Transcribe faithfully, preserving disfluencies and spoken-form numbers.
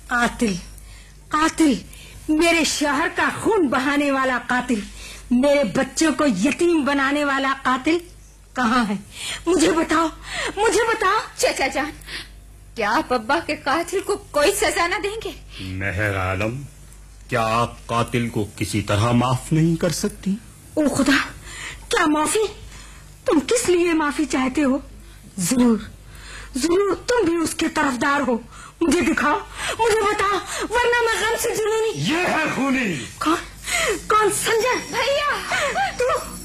कातिल, कातिल, मेरे शहर का खून बहाने वाला कातिल, मेरे बच्चों को यतीम बनाने वाला कातिल कहाँ है? मुझे बताओ, मुझे बताओ। चाचा जान, क्या आप अब्बा के कातिल को कोई सजा न देंगे? मेहर आलम, क्या आप कातिल को किसी तरह माफ नहीं कर सकती? ओ खुदा, क्या माफी? तुम किस लिए माफी चाहते हो? जरूर जरूर तुम भी उसके तरफदार हो। मुझे दिखाओ, मुझे बताओ, वरना मैं गम से जरूरी। ये है खूनी। कौन? कौन? संजय भैया, तू